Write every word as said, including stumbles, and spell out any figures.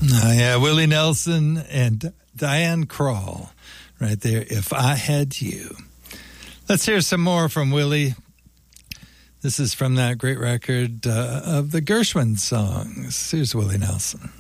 Uh, yeah, Willie Nelson and Diane Krall right there, If I Had You. Let's hear some more from Willie. This is from that great record uh, of the Gershwin songs. Here's Willie Nelson.